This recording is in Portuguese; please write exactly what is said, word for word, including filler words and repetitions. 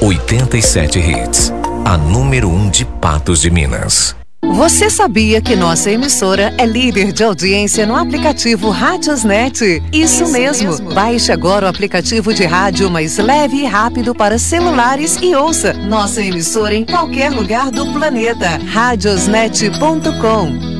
oitenta e sete Hits, a número um de Patos de Minas. Você sabia que nossa emissora é líder de audiência no aplicativo Rádiosnet? Isso, Isso mesmo. mesmo. Baixe agora o aplicativo de rádio mais leve e rápido para celulares e ouça nossa emissora em qualquer lugar do planeta. Rádiosnet ponto com.